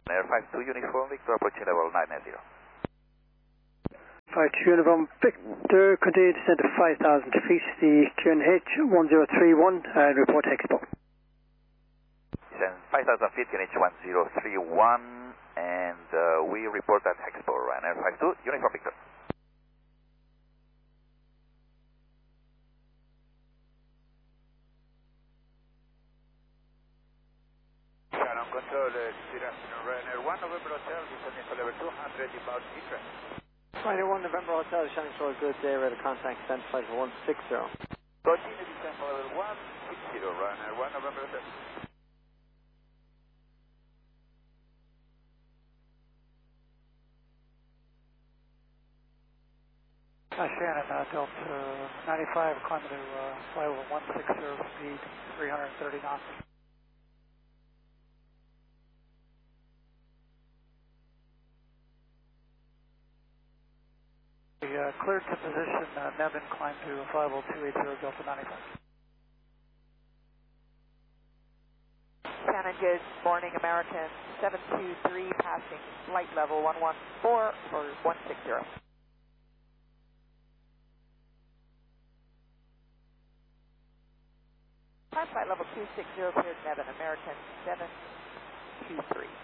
Air 52 Uniform Victor, approaching level 990. 52 Uniform Victor, continue to descend to 5,000 feet, the QNH 1031, and report Expo. Descend 5,000 feet, QNH 1031, and we report at Expo, Ryanair 52 Uniform Victor. Shannon Control, good afternoon, Ryanair 1 November Hotel, descending for level 200, inbound Heathrow. Ryanair 1 November Hotel, Shannon Control, good day, ready to contact descent flight 160. Continue descent for level 160, Ryanair 1 November Hotel. Shannon, Delta 95, climbing to fly over 160, speed 330 knots. Cleared to position, Nevin, climb to 50280, Delta 95. Shannon, good morning, American 723, passing flight level 114 for 160. Climb flight level 260, cleared Nevin, American 723.